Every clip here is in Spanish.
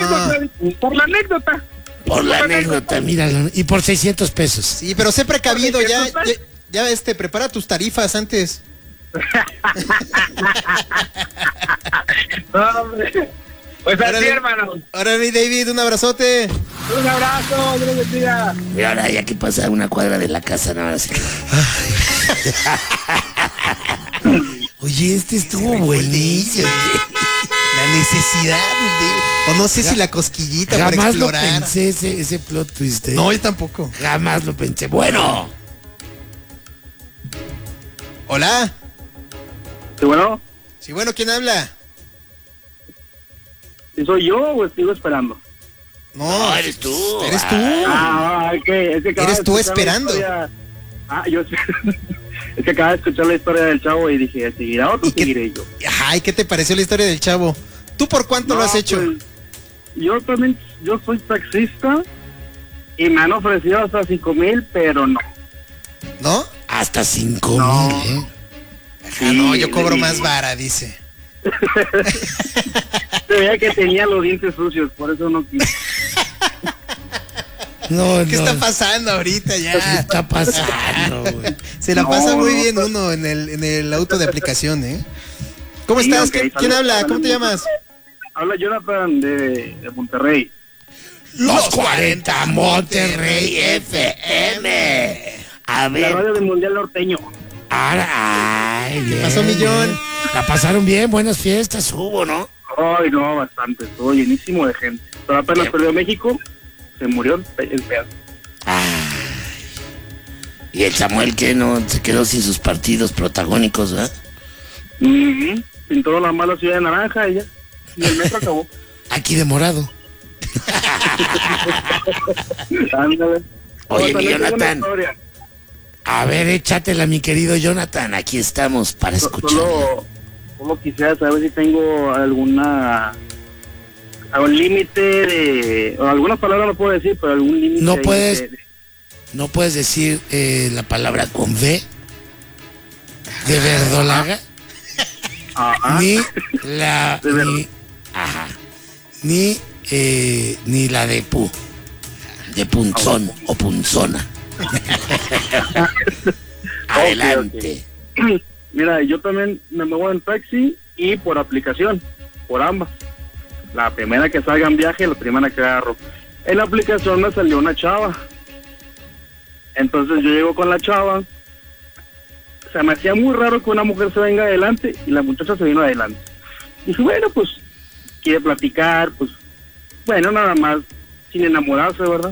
Por la anécdota. Por la anécdota, míralo. Y por 600 pesos. Sí, pero sé precavido, ya prepara tus tarifas antes. No, hombre. Pues así, hermano. Ahora, mi David, un abrazote. Un abrazo, Dios les bendiga. Y ahora ya que pasa a una cuadra de la casa, nada más. Oye, este estuvo buenísimo. La necesidad, o no sé si la cosquillita para Jamás lo explorar. pensé ese plot twist. No, yo tampoco. Jamás lo pensé. Bueno. Hola. Sí, bueno. Sí, bueno, ¿quién habla? ¿Si soy yo o sigo esperando? No, eres tú. Eres tú. Es que Eres tú esperando. Yo es que acaba de escuchar la historia del chavo y dije, ¿seguirá o seguiré yo? Ay, ¿qué te pareció la historia del chavo? ¿Tú por cuánto lo has hecho? Pues, yo soy taxista y me han ofrecido hasta 5,000, pero no. ¿No? Hasta 5,000, Ajá, Sí, no, yo cobro más vara, dice. Se veía que tenía los dientes sucios, por eso no quise. No, ¿Qué está pasando ahorita ya? ¿Qué está pasando, güey? Se la pasa muy bien uno en el auto de aplicación, ¿eh? ¿Cómo Sí, estás? okay, ¿Quién habla? ¿Cómo te llamas? Habla Jonathan de Monterrey. Los 40 Monterrey FM. A La ver. radio del Mundial Norteño. Ay, ¿Qué pasó, Millón? La pasaron bien, buenas fiestas hubo, ¿no? Ay, no, bastante. Estuvo llenísimo de gente. Pero apenas Bien. perdió México, se murió el pedazo. Y el Samuel que no se quedó sin sus partidos protagónicos, ¿verdad? Pintó la mala ciudad de naranja y ya. Y el metro acabó. Aquí de morado. Ándale. Oye, mi También tengo una Jonathan. historia. A ver, échatela, mi querido Jonathan. Aquí estamos para escuchar. Solo quisiera saber si tengo algún límite de... O algunas palabras no puedo decir, pero algún límite... No ahí puedes. de- No puedes decir la palabra con V de verdolaga, Ajá. ni la De verdad. ni la de pu, de punzón o punzona. Adelante. Mira, yo también me muevo en taxi y por aplicación, por ambas. La primera que salga en viaje, la primera que agarro. En la aplicación me salió una chava. Entonces yo llego con la chava. Se me hacía muy raro que una mujer se venga adelante y la muchacha se vino adelante. Dije, bueno, pues quiere platicar, pues bueno, nada más, sin enamorarse, ¿verdad?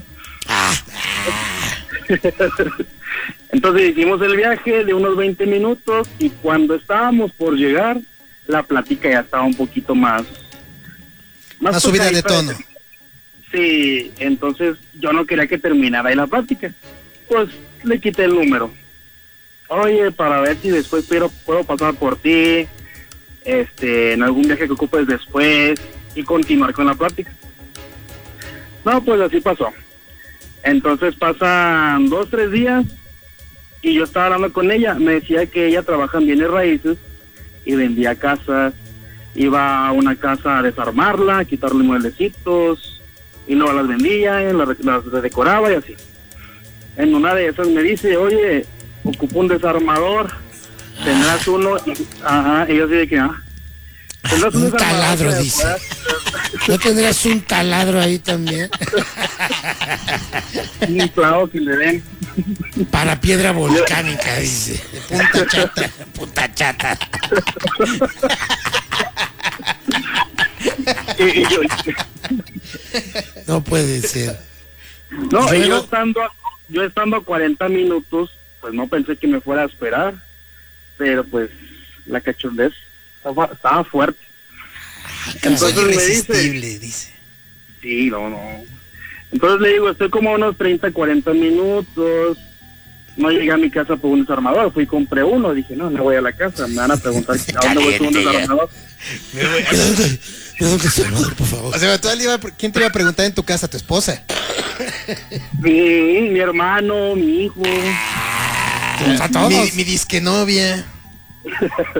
Entonces hicimos el viaje de unos 20 minutos y cuando estábamos por llegar, la plática ya estaba un poquito más subida de tono. Sí, entonces yo no quería que terminara ahí la plática. Pues le quité el número. Oye, para ver si después puedo pasar por ti, en algún viaje que ocupes después y continuar con la plática. No, pues así pasó. Entonces pasan 2-3 días y yo estaba hablando con ella. Me decía que ella trabaja en bienes raíces y vendía casas. Iba a una casa a desarmarla, a quitarle mueblecitos y luego las vendía, las decoraba y así. En una de esas me dice, oye, ocupo un desarmador, tendrás uno, y yo así de que, ¿tendrás Un desarmador taladro, que dice. puedas- ¿No tendrás un taladro ahí también? Un clavo que le den. Para piedra volcánica, dice. De punta chata. Puta chata. Y yo, No puede ser. no, ¿Y y luego? yo estando a 40 minutos, pues no pensé que me fuera a esperar, pero pues la cachondez estaba fuerte. Entonces Soy me dice, irresistible, dice. sí, no. Entonces le digo, estoy como a unos 30-40 minutos, no llegué a mi casa por un desarmador, fui y compré uno, dije, no voy a la casa, me van a preguntar ¿a dónde voy con un Caliente ya. desarmador? ¿De dónde Salvador, por favor? O sea, ¿quién te iba a preguntar en tu casa? ¿Tu esposa? Mi hermano, mi hijo. A todos. Mi disque novia.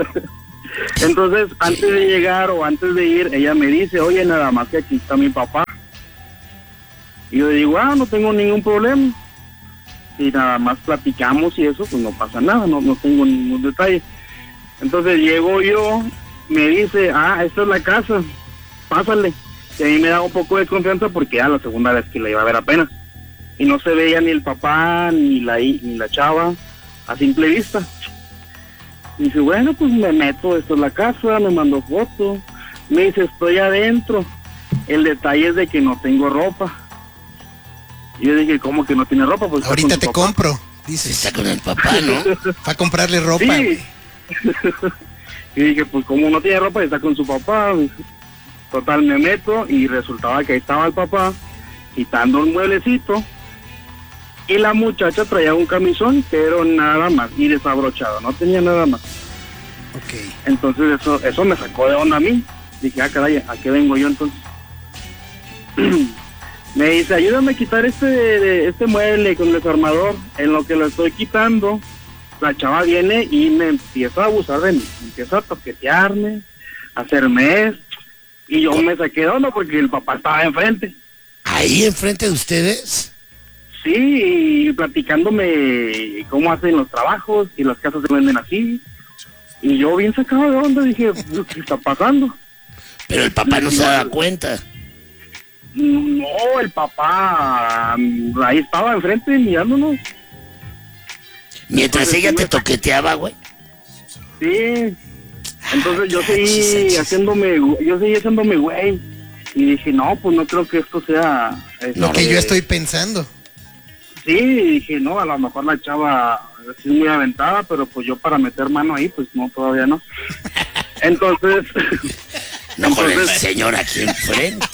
Entonces, antes de llegar o antes de ir, ella me dice, oye, nada más que aquí está mi papá. Y yo digo, no tengo ningún problema. Y nada más platicamos y eso, pues no pasa nada, no tengo ningún detalle. Entonces llego yo, me dice, esta es la casa, pásale. Y a mí me da un poco de confianza porque era la segunda vez que la iba a ver apenas. Y no se veía ni el papá, ni la chava, a simple vista. Y dice, bueno, pues me meto, esta es la casa, me mandó foto. Me dice, estoy adentro. El detalle es de que no tengo ropa. Y yo dije, ¿cómo que no tiene ropa? Pues ahorita te compro, dice. Está con el papá, ¿no? Va a comprarle ropa. Sí. Y dije, pues como no tiene ropa, está con su papá. Total, me meto y resultaba que ahí estaba el papá quitando un mueblecito. Y la muchacha traía un camisón, pero nada más, y desabrochado, no tenía nada más. Ok. Entonces eso me sacó de onda a mí. Dije, caray, ¿a qué vengo yo entonces? Me dice, ayúdame a quitar este mueble con el desarmador. En lo que lo estoy quitando, la chava viene y me empieza a abusar de mí. Me empieza a toquetearme, a hacerme esto. Y yo me saqué de onda porque el papá estaba enfrente. ¿Ahí enfrente de ustedes? Sí, y platicándome cómo hacen los trabajos y las casas se venden así. Y yo bien sacado de onda dije, ¿qué está pasando? Pero el papá no se daba cuenta. No, el papá ahí estaba enfrente mirándonos. Mientras ella te toqueteaba, güey. Sí. Entonces yo seguí haciéndome güey. Y dije, no, pues no creo que esto sea... Lo que yo estoy pensando. Sí, dije, no, a lo mejor la chava es muy aventada, pero pues yo para meter mano ahí, pues no, todavía no. Entonces... No con el señor aquí enfrente.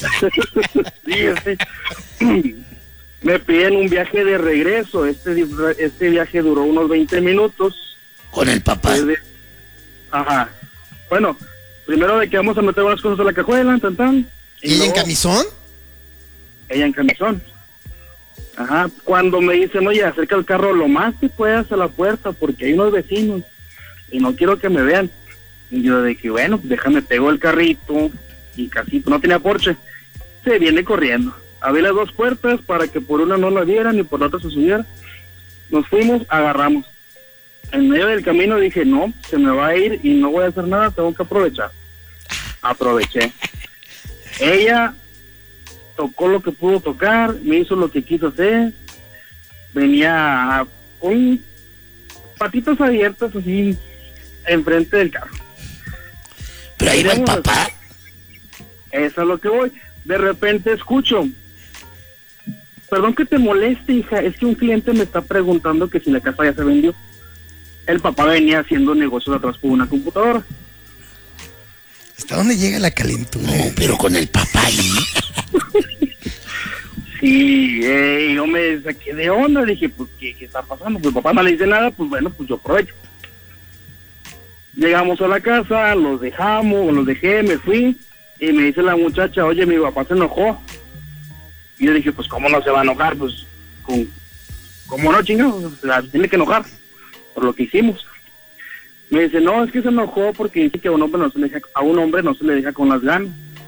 Sí. Me piden un viaje de regreso. Este viaje duró unos 20 minutos. ¿Con el papá? Ajá. Bueno, primero de que vamos a meter unas cosas a la cajuela, tan. ¿Y ella en camisón? Ella en camisón. Ajá. Cuando me dicen, oye, acerca el carro lo más que puedas a la puerta porque hay unos vecinos y no quiero que me vean. Y yo dije, bueno, déjame, pego el carrito y casi no tenía Porsche. Se viene corriendo. Abrí las dos puertas para que por una no la vieran y por la otra se subiera. Nos fuimos, agarramos. En medio del camino dije, no, se me va a ir y no voy a hacer nada, tengo que aprovechar. Aproveché. Ella tocó lo que pudo tocar, me hizo lo que quiso hacer. Venía con patitas abiertas así enfrente del carro. Pero ahí va el papá. Eso es lo que voy. De repente escucho, perdón que te moleste, hija, es que un cliente me está preguntando que si la casa ya se vendió. El papá venía haciendo negocios atrás con una computadora. ¿Hasta dónde llega la calentura? No, pero con el papá ahí. Sí, yo me saqué de onda, dije, pues, ¿qué está pasando? Pues el papá no le dice nada, pues bueno, pues yo aprovecho. Llegamos a la casa, los dejé, me fui, y me dice la muchacha, oye, mi papá se enojó. Y yo dije, pues, ¿cómo no se va a enojar? Pues, ¿cómo no, chingados? O sea, tiene que enojar por lo que hicimos. Me dice, no, es que se enojó porque dice que a un hombre no se le deja con las ganas.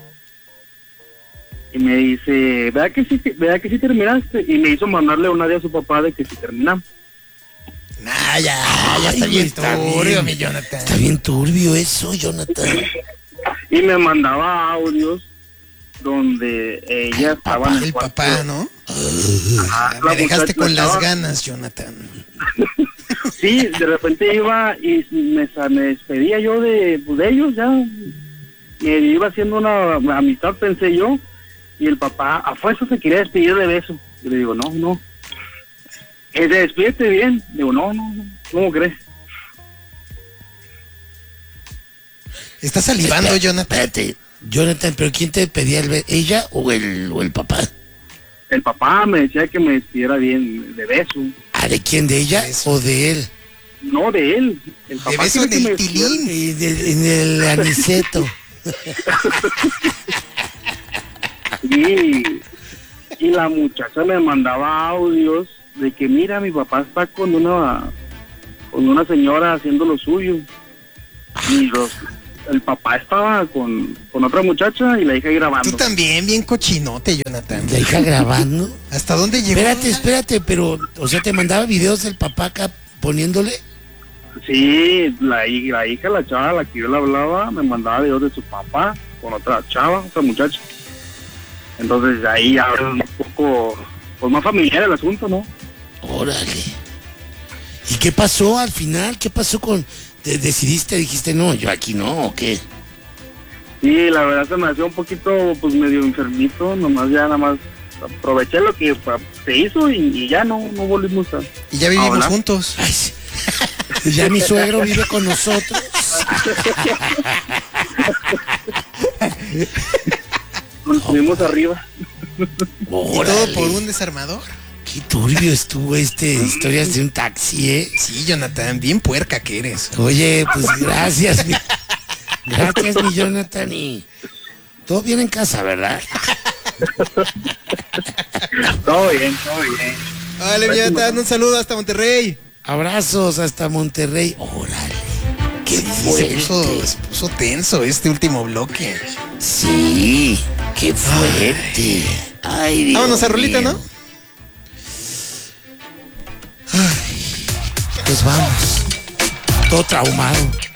Y me dice, ¿verdad que sí terminaste? Y me hizo mandarle una de a su papá de que sí terminamos. Nah, ya está bien turbio, mi Jonathan. Está bien turbio eso, Jonathan. Y me mandaba audios donde ella estaba en el cuarto. Papá, ¿no? Ajá, me dejaste con las ganas, Jonathan. Sí, de repente iba y me despedía yo de ellos, ya. Me iba haciendo una amistad, pensé yo. Y el papá a fuerza se quería despedir de beso. Yo le digo, no. Despídete bien. Digo, no, ¿cómo crees? ¿Estás salivando, Jonathan? Espérate, Jonathan, ¿pero quién te pedía el beso? ¿Ella o el papá? El papá me decía que me despidiera bien de beso. ¿De quién? ¿De ella o de él? No, de él. El papá de beso quiere que del me tilín. En el aniceto. Y la muchacha me mandaba audios de que mira, mi papá está con una señora haciendo lo suyo. el papá estaba con otra muchacha y la hija grabando. Tú también, bien cochinote, Jonathan. La hija grabando. ¿Hasta dónde llegó? Espérate, pero, o sea, ¿te mandaba videos del papá acá poniéndole? Sí, la hija, la chava a la que yo le hablaba, me mandaba videos de su papá con otra chava, otra muchacha. Entonces ahí ya era un poco, pues más familiar el asunto, ¿no? Órale. ¿Y qué pasó al final? ¿Qué pasó con...? ¿Decidiste, dijiste, no, yo aquí no, o qué? Sí, la verdad se me hacía un poquito, pues medio enfermito, nada más aproveché lo que se hizo y ya no volvimos a... Y ya vivimos hablar juntos. Ay, sí. Ya mi suegro vive con nosotros. Nos subimos arriba. ¿Y todo por un desarmador? Qué turbio estuvo historias de un taxi, ¿eh? Sí, Jonathan, bien puerca que eres. Oye, pues gracias, gracias, mi Jonathan. Y todo bien en casa, ¿verdad? Todo bien. Vale, Jonathan, un saludo hasta Monterrey. Abrazos hasta Monterrey. Órale. Qué fuerte. Se puso tenso este último bloque. Sí, qué fuerte. Ay, Dios Vámonos a mío. rolita, ¿no? Ay, pues vamos. Todo traumado.